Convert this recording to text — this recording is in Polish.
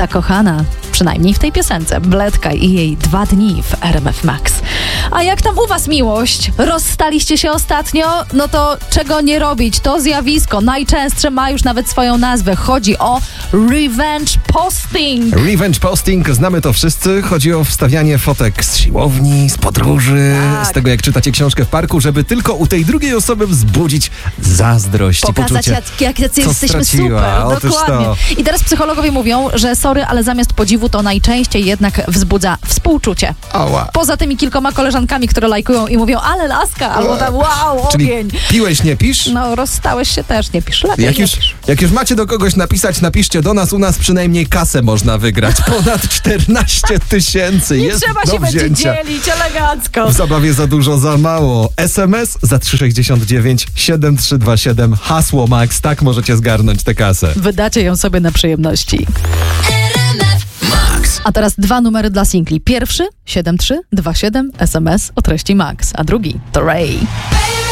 zakochana, przynajmniej w tej piosence, Bledka i jej 2 dni w RMF Max. A jak tam u was miłość? Rozstaliście się ostatnio? No to czego nie robić? To zjawisko najczęstsze ma już nawet swoją nazwę. Chodzi o revenge posting. Revenge posting, znamy to wszyscy. Chodzi o wstawianie fotek z siłowni, z podróży, Tak. z tego jak czytacie książkę w parku, żeby tylko u tej drugiej osoby wzbudzić zazdrość i Pokazać, poczucie, jak co jesteśmy straciła. super. Otóż Dokładnie. to. I teraz psychologowie mówią, że sorry, ale zamiast podziwu to najczęściej jednak wzbudza współczucie. Ała. Poza tymi kilkoma koleżankami, które lajkują i mówią, ale laska, albo tam wow, Czyli ogień. piłeś, nie pisz? No, rozstałeś się też, nie pisz. Lepiej nie pisz. Jak już macie do kogoś napisać, napiszcie do nas. U nas przynajmniej kasę można wygrać. Ponad 14 000 Nie jest trzeba do się będzie wzięcia. dzielić elegancko. W zabawie za dużo, za mało. SMS za 369 7327. Hasło Max. Tak możecie zgarnąć tę kasę. Wydacie ją sobie na przyjemności. A teraz 2 numery dla singli. Pierwszy 7327 SMS o treści Max, a drugi to Ray.